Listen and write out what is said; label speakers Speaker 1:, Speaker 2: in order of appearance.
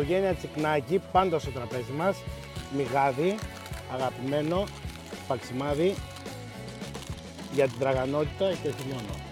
Speaker 1: οικογένεια Τσικνάκη πάντα στο τραπέζι μας. Μυγάδι, αγαπημένο, παξιμάδι για την τραγανότητα και όχι μόνο.